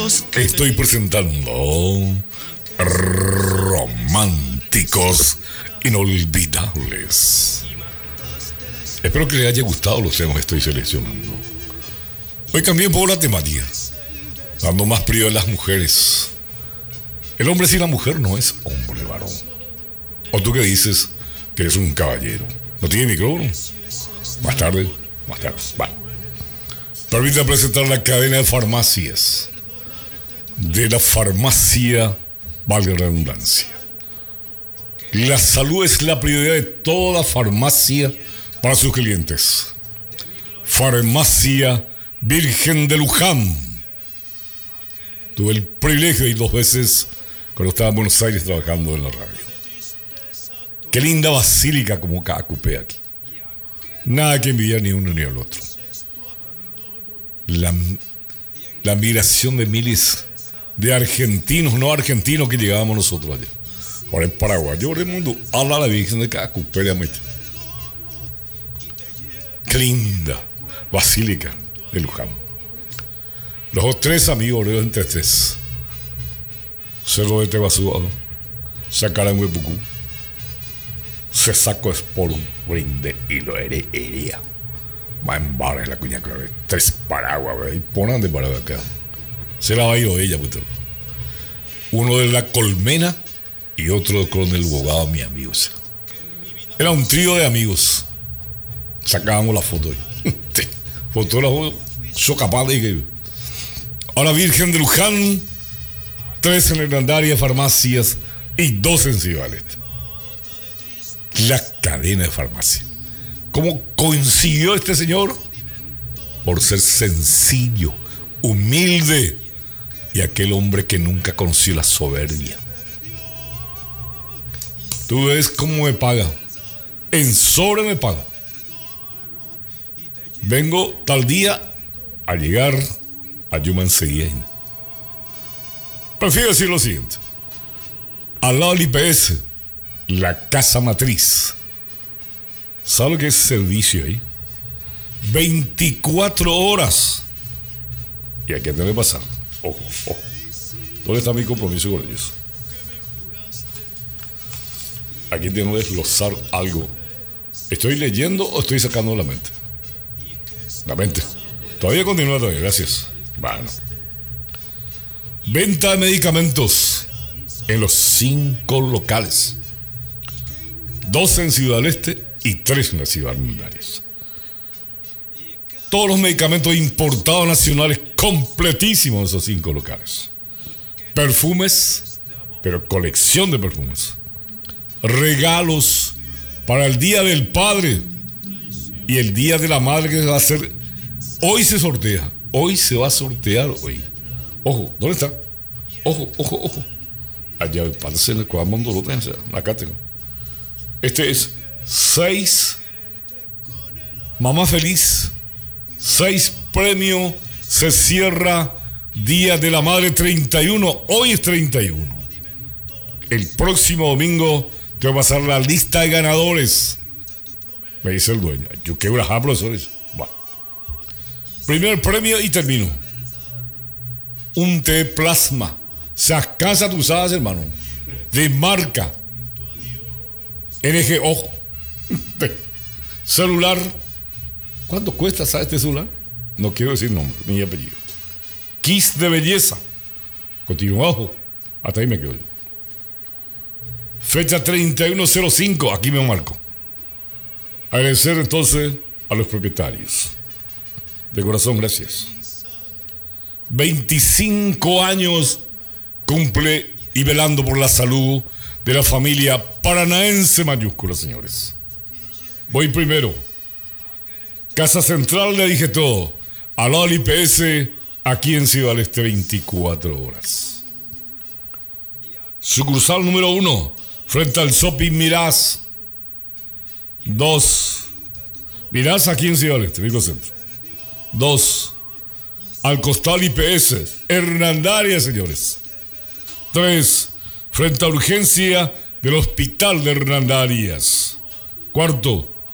Estoy presentando Románticos Inolvidables. Espero que les haya gustado los temas que estoy seleccionando. Hoy cambié un poco la temática, dando más prioridad a las mujeres. El hombre sin la mujer no es hombre, varón. ¿O tú qué dices? Que eres un caballero. ¿No tiene micrófono? Más tarde. Vale. Permítame presentar la cadena de farmacias. De la farmacia, valga la redundancia. La salud es la prioridad de toda farmacia para sus clientes. Farmacia Virgen de Luján. Tuve el privilegio de ir 2 veces cuando estaba en Buenos Aires trabajando en la radio. Qué linda basílica como cada cupé aquí. Nada que envidiar ni uno ni al otro. La migración de miles de argentinos, no argentinos que llegábamos nosotros allá. Ahora en Paraguay, yo el mundo habla la Virgen de cada cupé de América. Qué linda basílica de Luján. Los 3 amigos de entre 3. Cerro de Tebasuado, Sacaranguepucú, se sacó Esporum, Brinde y lo hería. Más en bares la cuña que 3 Paraguas, y ponen de Paraguay acá. Se la va a ir ella, puto. Uno de la Colmena y otro con el abogado, mi amigo. Era un trío de amigos. Sacábamos la foto ahí. Fotógrafo, yo capaz de que. Ahora Virgen de Luján, 3 en Hernandaria, farmacias y 2 en Cibalet. La cadena de farmacia. ¿Cómo coincidió este señor? Por ser sencillo, humilde y aquel hombre que nunca conoció la soberbia. Tú ves cómo me paga. En sobre me paga. Vengo tal día a llegar a Yuma enseguida. Prefiero decir lo siguiente. Al lado del IPS, la casa matriz. ¿Sabe qué es servicio ahí? 24 horas. Y hay que tener que pasar. Ojo. ¿Dónde está mi compromiso con ellos? Aquí tengo que desglosar algo. ¿Estoy leyendo o estoy sacando la mente? La mente. Todavía continúa, gracias. Bueno. Venta de medicamentos en los 5 locales. 2 en Ciudad del Este y 3 en la Ciudad Hernandarias. Todos los medicamentos importados nacionales completísimos en esos 5 locales. Perfumes, pero colección de perfumes. Regalos para el Día del Padre y el Día de la Madre que va a ser. Hoy se sortea. Hoy se va a sortear hoy. Ojo, ¿dónde está? Ojo. Allá parece en el cuadro lo tengo. Acá tengo. Este es 6 Mamá Feliz. 6 premios. Se cierra Día de la Madre 31. Hoy es 31. El próximo domingo te voy a pasar la lista de ganadores. Me dice el dueño. Yo qué brajá, profesores. Va. Primer premio y termino. Un té plasma. Sacasa tú sabes, hermano. De marca. NGO. Celular. ¿Cuánto cuesta, sabes, este celular? No quiero decir nombre, ni apellido. Kiss de belleza. Continúa abajo. Hasta ahí me quedo yo. Fecha 31/05. Aquí me marco. Agradecer entonces a los propietarios. De corazón, gracias. 25 años cumple y velando por la salud de la familia paranaense mayúscula, señores. Voy primero. Casa Central, le dije todo. Al lado del IPS, aquí en Ciudad del Este, 24 horas. Sucursal número 1, frente al Shopping Mirás. 2. Mirás aquí en Ciudad del Este, microcentro. 2. Al costado IPS, Hernandaria, señores. 3. Frente a urgencia del Hospital de Hernandarias. 4.